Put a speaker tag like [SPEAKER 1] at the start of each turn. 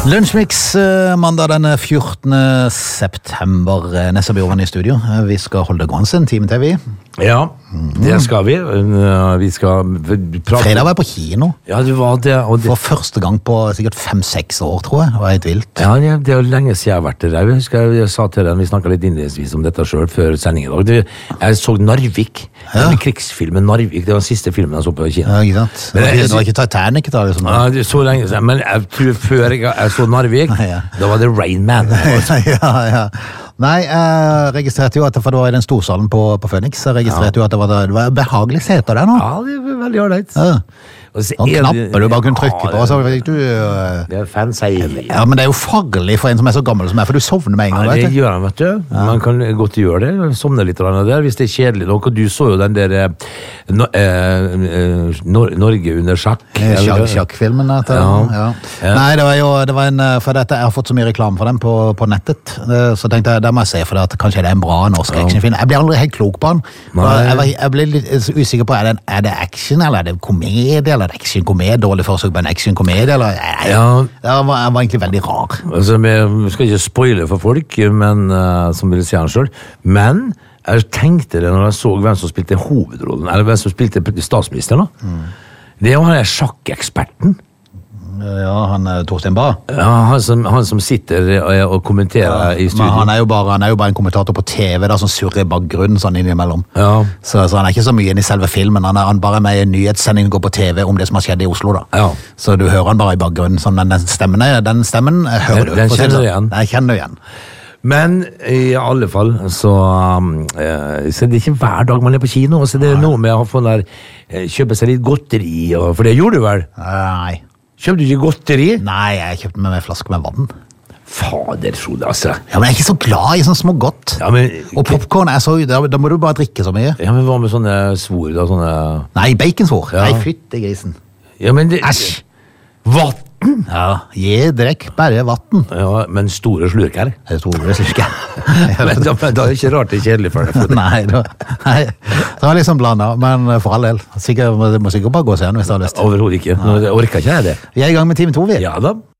[SPEAKER 1] Lunsjmix mandag den 14. september. Nessa Bjørn i studio. Vi skal holde det gående en time til, vi.
[SPEAKER 2] Ja, det skal vi. Vi skal prate.
[SPEAKER 1] Fredag var jeg på kino.
[SPEAKER 2] Ja, det var det.
[SPEAKER 1] For første gang på sikkert 5-6 år, tror jeg. Det var helt vilt.
[SPEAKER 2] Ja, det er jo lenge siden jeg har vært der. Jeg husker jeg sa til deg, vi snakket litt innledningsvis om dette selv før sendingen i dag. Jeg så Narvik. Den krigsfilmen Narvik. Det var den siste filmen jeg så på kino.
[SPEAKER 1] Ja, ikke sant? Det var ikke Titanic da, liksom.
[SPEAKER 2] Ja, det er så lenge siden. Men jeg tror før jeg så Narvik, da var det Rain Man.
[SPEAKER 1] Ja. Nei, jeg registrerte jo at for det var i den storsalen på Phoenix, jeg registrerte jo at det var behagelig seter der nå.
[SPEAKER 2] Ja, det er veldig ordentlig.
[SPEAKER 1] Ja. Noen knapper du bare kunne trykke på, så fikk du...
[SPEAKER 2] Det er fancy.
[SPEAKER 1] Ja, men det er jo farlig for en som er så gammel som jeg, for du sovner med en gang,
[SPEAKER 2] vet du.
[SPEAKER 1] Det
[SPEAKER 2] gjør han, vet du. Man kan godt gjøre det, sovne litt der, hvis det er kjedelig nok, og du så jo den der Norge under sjakk.
[SPEAKER 1] Sjakkfilmen, ja. Nei, det var en, for dette, jeg har fått så mye reklame for den på nettet, så tenkte jeg, det må jeg se, for det at kanskje det er en bra norsk actionfilm. Jeg ble aldri helt klok på den. Jeg ble litt usikker på, er det action, eller er det komedie, eller er det action-komedie, dårlig forsøk på en action-komedie, eller... Jeg var egentlig veldig rar.
[SPEAKER 2] Altså, vi skal ikke spoile for folk, men, som vil si han selv, men jeg tenkte det når jeg så hvem som spilte hovedrollen, eller hvem som spilte statsministeren da. Det var han sjakkeksperten.
[SPEAKER 1] Ja, han Torstein Bae.
[SPEAKER 2] Ja, han som sitter og kommenterer i studio.
[SPEAKER 1] Men han er jo bare en kommentator på TV da, som surrer i bakgrunnen sånn innimellom.
[SPEAKER 2] Ja.
[SPEAKER 1] Så han er ikke så mye inn i selve filmen. Han bare er med i en nyhetssending og går på TV om det som har skjedd i Oslo da.
[SPEAKER 2] Ja.
[SPEAKER 1] Så du hører han bare i bakgrunnen. Sånn, den stemmen hører du.
[SPEAKER 2] Den kjenner du igjen.
[SPEAKER 1] Jeg kjenner du igjen.
[SPEAKER 2] Men i alle fall så er det ikke hver dag man er på kino, så det er noe med å få kjøpe seg litt godteri, for det gjorde du vel?
[SPEAKER 1] Nei.
[SPEAKER 2] Kjøpte du ikke godteri?
[SPEAKER 1] Nei, jeg kjøpte med en flaske med vann.
[SPEAKER 2] Fader, Frode, altså.
[SPEAKER 1] Ja, men jeg er ikke så glad i sånn små godt.
[SPEAKER 2] Ja, men...
[SPEAKER 1] Og popcorn er så... Da må du bare drikke så mye.
[SPEAKER 2] Ja, men hva med sånne svor da, sånne...
[SPEAKER 1] Nei, baconsvor.
[SPEAKER 2] Ja.
[SPEAKER 1] Nei, fytte grisen.
[SPEAKER 2] Ja, men det...
[SPEAKER 1] Æsj!
[SPEAKER 2] Vatten?
[SPEAKER 1] Ja, drekk bare vatten.
[SPEAKER 2] Ja, men store slurker.
[SPEAKER 1] Det er store slurker.
[SPEAKER 2] Men da er det ikke rart det er kjedelig for deg.
[SPEAKER 1] Nei, det var liksom blandet, men for all del. Det må sikkert bare gå seg an hvis du har lyst.
[SPEAKER 2] Overhodet ikke. Nå orker ikke jeg det.
[SPEAKER 1] Vi er i gang med time 2, vi.
[SPEAKER 2] Ja da.